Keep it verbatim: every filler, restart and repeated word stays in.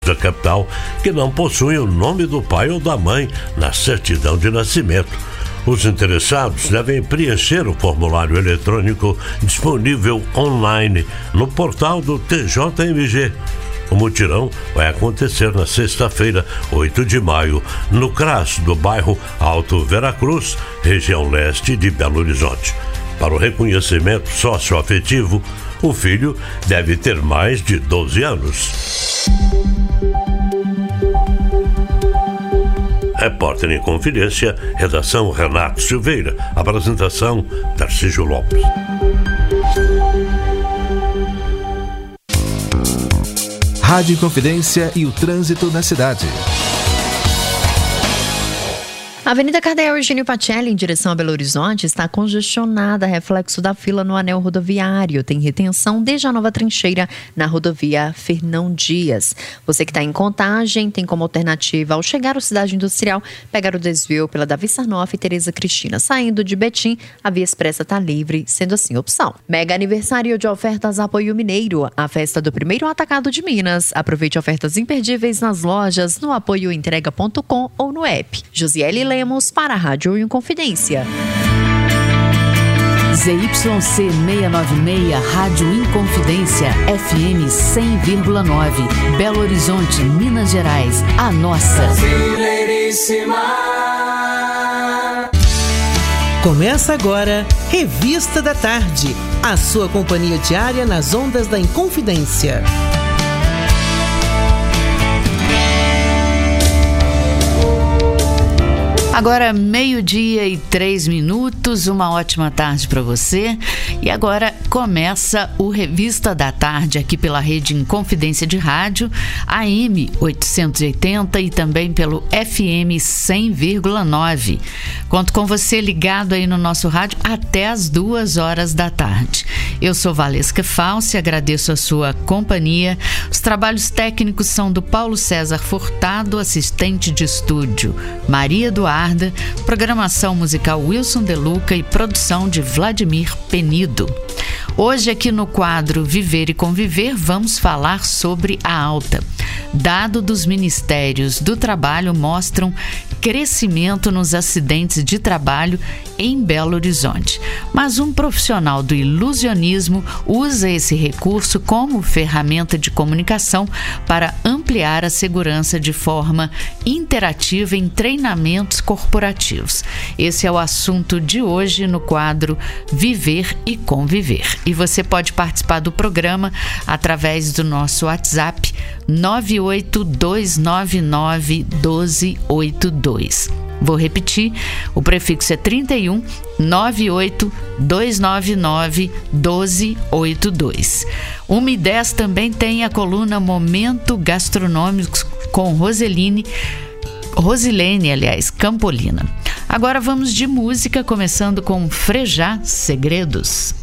da capital que não possuem o nome do pai ou da mãe na certidão de nascimento. Os interessados devem preencher o formulário eletrônico disponível online no portal do T J M G. O mutirão vai acontecer na sexta-feira, oito de maio, no CRAS do bairro Alto Veracruz, região leste de Belo Horizonte. Para o reconhecimento socioafetivo, o filho deve ter mais de doze anos. Repórter em Confidência, redação Renato Silveira, apresentação Tarcísio Lopes. Rádio Confidência e o trânsito na cidade. A Avenida Cardeal Eugênio Pacelli, em direção a Belo Horizonte, está congestionada, reflexo da fila no anel rodoviário. Tem retenção desde a nova trincheira na rodovia Fernão Dias. Você que está em Contagem, tem como alternativa, ao chegar à cidade industrial, pegar o desvio pela Davi Sarnoff e Tereza Cristina. Saindo de Betim, a via expressa está livre, sendo assim opção. Mega aniversário de ofertas Apoio Mineiro, a festa do primeiro atacado de Minas. Aproveite ofertas imperdíveis nas lojas, no apoio entrega ponto com ou no app. Josiele Lemos para a Rádio Inconfidência. Z Y C seiscentos e noventa e seis, Rádio Inconfidência, F M cem vírgula nove, Belo Horizonte, Minas Gerais, a nossa. Começa agora, Revista da Tarde, a sua companhia diária nas ondas da Inconfidência. Agora, meio-dia e três minutos, uma ótima tarde para você. E agora começa o Revista da Tarde aqui pela Rede Inconfidência de Rádio, A M oitocentos e oitenta e também pelo F M cem vírgula nove. Conto com você ligado aí no nosso rádio até as duas horas da tarde. Eu sou Valesca Falsi, agradeço a sua companhia. Os trabalhos técnicos são do Paulo César Furtado, assistente de estúdio Maria Eduarda, programação musical Wilson Deluca e produção de Vladimir Penido. Hoje aqui no quadro Viver e Conviver vamos falar sobre a alta. Dados dos Ministérios do Trabalho mostram crescimento nos acidentes de trabalho em Belo Horizonte. Mas um profissional do ilusionismo usa esse recurso como ferramenta de comunicação para ampliar a segurança de forma interativa em treinamentos corporativos. Esse é o assunto de hoje no quadro Viver e Conviver. E você pode participar do programa através do nosso WhatsApp nove oito dois nove nove um dois oito dois. Vou repetir, o prefixo é trinta e um, nove oito dois nove nove um dois oito dois. uma e dez também tem a coluna Momento Gastronômico com Roseline, Rosilene, aliás, Campolina. Agora vamos de música, começando com Frejá Segredos.